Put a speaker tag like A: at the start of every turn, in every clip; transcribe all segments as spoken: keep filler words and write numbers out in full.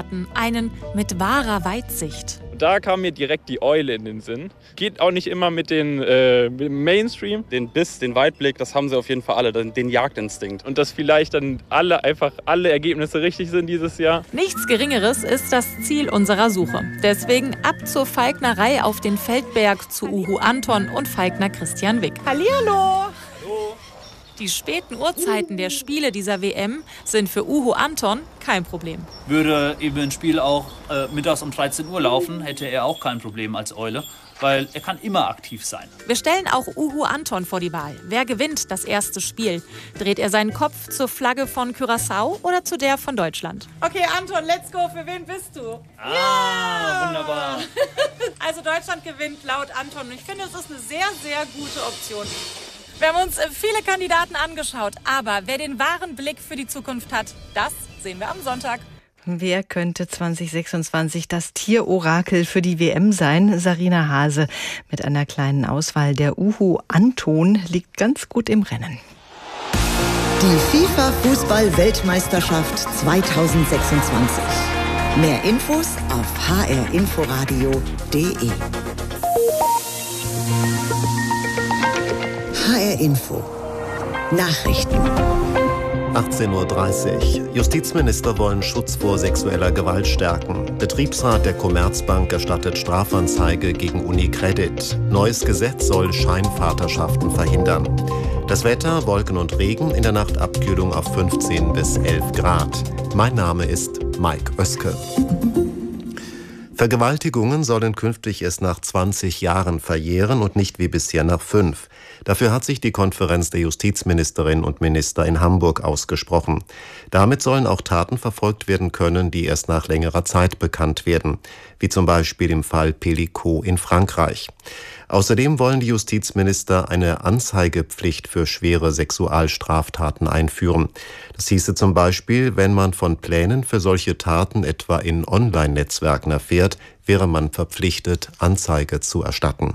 A: Sportarten einen mit wahrer Weitsicht.
B: Da kam mir direkt die Eule in den Sinn. Geht auch nicht immer mit, den, äh, mit dem Mainstream.
C: Den Biss, den Weitblick, das haben sie auf jeden Fall alle, den, den Jagdinstinkt.
B: Und dass vielleicht dann alle einfach alle Ergebnisse richtig sind dieses Jahr.
A: Nichts Geringeres ist das Ziel unserer Suche. Deswegen ab zur Falknerei auf den Feldberg zu Uhu Anton und Falkner Christian Wick.
D: Hallihallo!
A: Die späten Uhrzeiten der Spiele dieser W M sind für Uhu Anton kein Problem.
E: Würde eben ein Spiel auch äh, mittags um dreizehn Uhr laufen, hätte er auch kein Problem als Eule, weil er kann immer aktiv sein.
A: Wir stellen auch Uhu Anton vor die Wahl. Wer gewinnt das erste Spiel? Dreht er seinen Kopf zur Flagge von Curaçao oder zu der von Deutschland?
D: Okay, Anton, let's go. Für wen bist du?
E: Ah, ja! Wunderbar.
D: Also Deutschland gewinnt laut Anton. Ich finde, es ist eine sehr, sehr gute Option. Wir haben uns viele Kandidaten angeschaut, aber wer den wahren Blick für die Zukunft hat, das sehen wir am Sonntag.
F: Wer könnte zwanzig sechsundzwanzig das Tierorakel für die W M sein? Sarina Hase mit einer kleinen Auswahl. Der Uhu Anton liegt ganz gut im Rennen.
G: Die FIFA-Fußball-Weltmeisterschaft zweitausendsechsundzwanzig. Mehr Infos auf h r inforadio punkt d e. H R Info. Nachrichten.
H: achtzehn Uhr dreißig. Justizminister wollen Schutz vor sexueller Gewalt stärken. Betriebsrat der Commerzbank erstattet Strafanzeige gegen UniCredit. Neues Gesetz soll Scheinvaterschaften verhindern. Das Wetter, Wolken und Regen, in der Nacht Abkühlung auf fünfzehn bis elf Grad. Mein Name ist Mike Oeske. Vergewaltigungen sollen künftig erst nach zwanzig Jahren verjähren und nicht wie bisher nach fünf. Dafür hat sich die Konferenz der Justizministerinnen und Minister in Hamburg ausgesprochen. Damit sollen auch Taten verfolgt werden können, die erst nach längerer Zeit bekannt werden, wie zum Beispiel im Fall Pellicot in Frankreich. Außerdem wollen die Justizminister eine Anzeigepflicht für schwere Sexualstraftaten einführen. Das hieße zum Beispiel, wenn man von Plänen für solche Taten etwa in Online-Netzwerken erfährt, wäre man verpflichtet, Anzeige zu erstatten.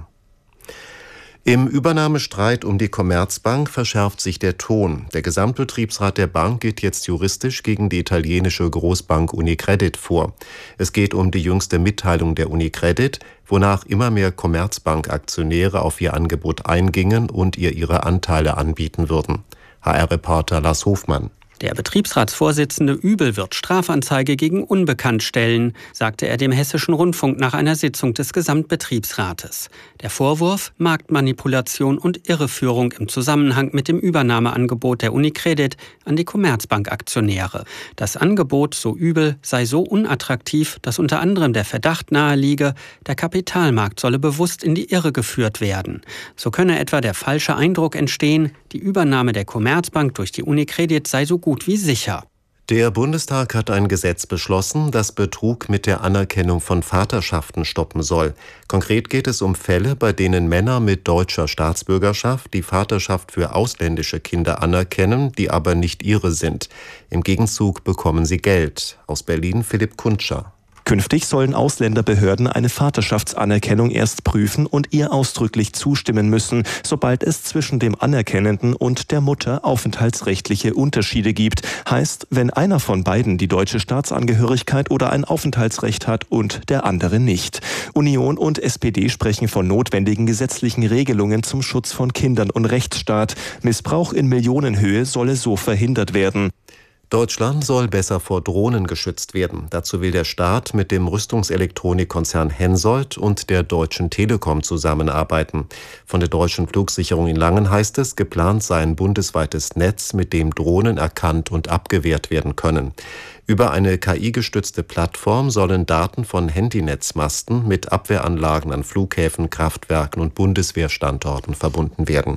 H: Im Übernahmestreit um die Commerzbank verschärft sich der Ton. Der Gesamtbetriebsrat der Bank geht jetzt juristisch gegen die italienische Großbank UniCredit vor. Es geht um die jüngste Mitteilung der UniCredit, wonach immer mehr Commerzbank-Aktionäre auf ihr Angebot eingingen und ihr ihre Anteile anbieten würden. H R-Reporter Lars Hofmann.
I: Der Betriebsratsvorsitzende Übel wird Strafanzeige gegen Unbekannt stellen, sagte er dem Hessischen Rundfunk nach einer Sitzung des Gesamtbetriebsrates. Der Vorwurf: Marktmanipulation und Irreführung im Zusammenhang mit dem Übernahmeangebot der UniCredit an die Commerzbank-Aktionäre. Das Angebot, so Übel, sei so unattraktiv, dass unter anderem der Verdacht naheliege, der Kapitalmarkt solle bewusst in die Irre geführt werden. So könne etwa der falsche Eindruck entstehen, die Übernahme der Commerzbank durch die UniCredit sei so gut wie sicher.
H: Der Bundestag hat ein Gesetz beschlossen, das Betrug mit der Anerkennung von Vaterschaften stoppen soll. Konkret geht es um Fälle, bei denen Männer mit deutscher Staatsbürgerschaft die Vaterschaft für ausländische Kinder anerkennen, die aber nicht ihre sind. Im Gegenzug bekommen sie Geld. Aus Berlin Philipp Kuntscher.
J: Künftig sollen Ausländerbehörden eine Vaterschaftsanerkennung erst prüfen und ihr ausdrücklich zustimmen müssen, sobald es zwischen dem Anerkennenden und der Mutter aufenthaltsrechtliche Unterschiede gibt. Heißt, wenn einer von beiden die deutsche Staatsangehörigkeit oder ein Aufenthaltsrecht hat und der andere nicht. Union und S P D sprechen von notwendigen gesetzlichen Regelungen zum Schutz von Kindern und Rechtsstaat. Missbrauch in Millionenhöhe solle so verhindert werden.
H: Deutschland soll besser vor Drohnen geschützt werden. Dazu will der Staat mit dem Rüstungselektronikkonzern Hensoldt und der Deutschen Telekom zusammenarbeiten. Von der Deutschen Flugsicherung in Langen heißt es, geplant sei ein bundesweites Netz, mit dem Drohnen erkannt und abgewehrt werden können. Über eine K I-gestützte Plattform sollen Daten von Handynetzmasten mit Abwehranlagen an Flughäfen, Kraftwerken und Bundeswehrstandorten verbunden werden.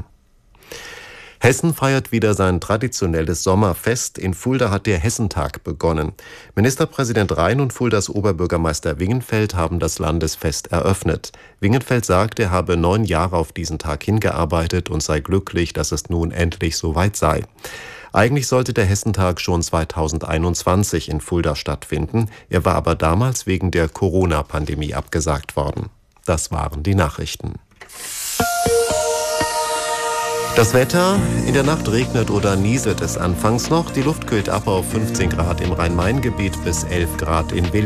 H: Hessen feiert wieder sein traditionelles Sommerfest. In Fulda hat der Hessentag begonnen. Ministerpräsident Rhein und Fuldas Oberbürgermeister Wingenfeld haben das Landesfest eröffnet. Wingenfeld sagt, er habe neun Jahre auf diesen Tag hingearbeitet und sei glücklich, dass es nun endlich soweit sei. Eigentlich sollte der Hessentag schon zweitausendeinundzwanzig in Fulda stattfinden. Er war aber damals wegen der Corona-Pandemie abgesagt worden. Das waren die Nachrichten. Das Wetter: In der Nacht regnet oder nieselt es anfangs noch. Die Luft kühlt ab auf fünfzehn Grad im Rhein-Main-Gebiet bis elf Grad in Will.